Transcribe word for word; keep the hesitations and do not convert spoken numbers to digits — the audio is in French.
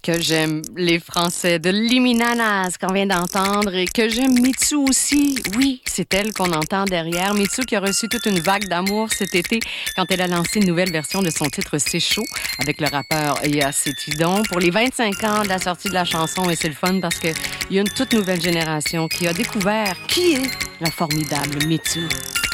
que j'aime les Français de Liminanas qu'on vient d'entendre et que j'aime Mitsou aussi. Oui, c'est elle qu'on entend derrière. Mitsou qui a reçu toute une vague d'amour cet été quand elle a lancé une nouvelle version de son titre C'est chaud avec le rappeur Yassé Tidon pour les vingt-cinq ans de la sortie de la chanson. Et c'est le fun parce qu'il y a une toute nouvelle génération qui a découvert qui est la formidable Mitsou.